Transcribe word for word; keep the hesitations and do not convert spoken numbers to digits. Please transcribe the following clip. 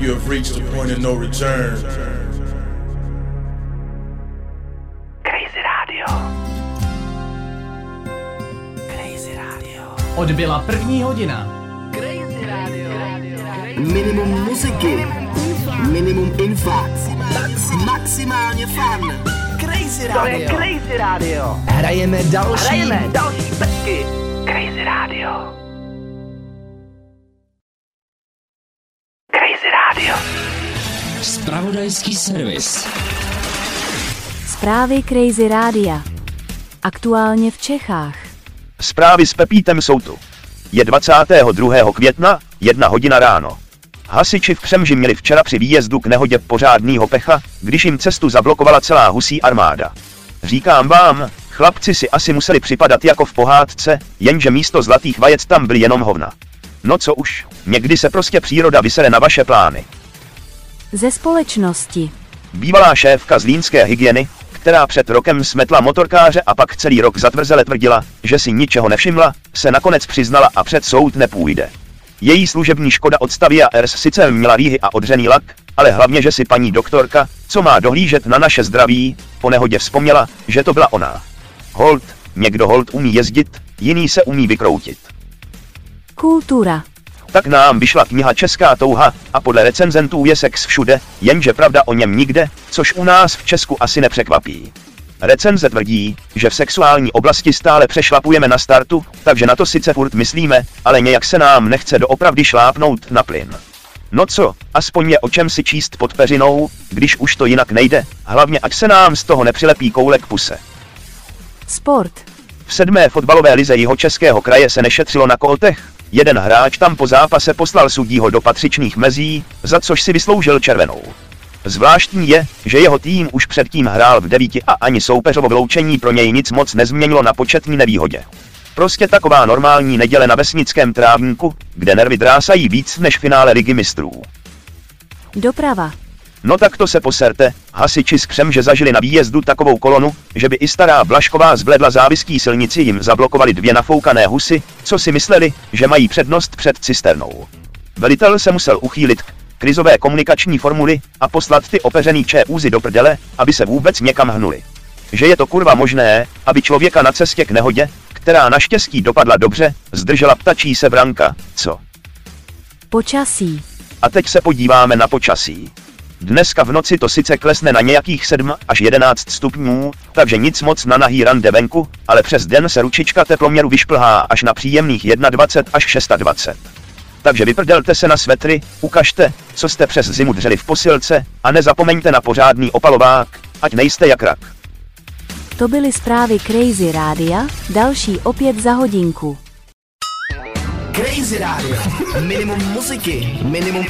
You have reached a point of no return. Crazy Radio. Crazy Radio. Odbyla první hodina. Crazy Radio. Minimum muziky, minimum info, maximálně fun. Crazy To je Radio. Crazy Radio. Hrajeme další. Hrajeme další pecky. Crazy Radio. Crazy Radio. Zpravodajský servis. Zprávy Crazy Rádia. Aktuálně v Čechách. Zprávy s Pepítem jsou tu. Je dvacátého druhého května, jedna hodina ráno. Hasiči v Přemži měli včera při výjezdu k nehodě pořádnýho pecha, když jim cestu zablokovala celá husí armáda. Říkám vám, chlapci si asi museli připadat jako v pohádce, jenže místo zlatých vajec tam byly jenom hovna. No co už, někdy se prostě příroda vysere na vaše plány. Ze společnosti. Bývalá šéfka zlínské hygieny, která před rokem smetla motorkáře a pak celý rok zatvrzele tvrdila, že si ničeho nevšimla, se nakonec přiznala a před soud nepůjde. Její služební Škoda od Stavia Ers sice měla rýhy a odřený lak, ale hlavně, že si paní doktorka, co má dohlížet na naše zdraví, po nehodě vzpomněla, že to byla ona. Hold, někdo hold umí jezdit, jiný se umí vykroutit. Kultura. Tak nám vyšla kniha Česká touha a podle recenzentů je sex všude, jenže pravda o něm nikde, což u nás v Česku asi nepřekvapí. Recenze tvrdí, že v sexuální oblasti stále přešlapujeme na startu, takže na to sice furt myslíme, ale nějak se nám nechce doopravdy šlápnout na plyn. No co, aspoň je o čem si číst pod peřinou, když už to jinak nejde, hlavně ať se nám z toho nepřilepí koulek puse. Sport. V sedmé fotbalové lize Jihočeského kraje se nešetřilo na kótech, jeden hráč tam po zápase poslal sudího do patřičných mezí, za což si vysloužil červenou. Zvláštní je, že jeho tým už předtím hrál v devíti a ani soupeřovo vyloučení pro něj nic moc nezměnilo na početní nevýhodě. Prostě taková normální neděle na vesnickém trávníku, kde nervy drásají víc než finále ligy mistrů. Doprava. No tak to se poserte, hasiči z Křemže zažili na výjezdu takovou kolonu, že by i stará Blašková zbledla záviský silnici jim zablokovali dvě nafoukané husy, co si mysleli, že mají přednost před cisternou. Velitel se musel uchýlit k krizové komunikační formuly a poslat ty opeřený čéúzy do prdele, aby se vůbec někam hnuli. Že je to kurva možné, aby člověka na cestě k nehodě, která naštěstí dopadla dobře, zdržela ptačí se branka, co? Počasí. A teď se podíváme na počasí. Dneska v noci to sice klesne na nějakých sedm až jedenáct stupňů, takže nic moc na nahý rande venku, ale přes den se ručička teploměru vyšplhá až na příjemných dvacet jedna až dvacet šest. Takže vyprdělte se na svetry, ukažte, co jste přes zimu dřeli v posilce, a nezapomeňte na pořádný opalovák, ať nejste jak rak. To byly zprávy Crazy Rádia, další opět za hodinku. Crazy Radio. Minimum muziky, minimum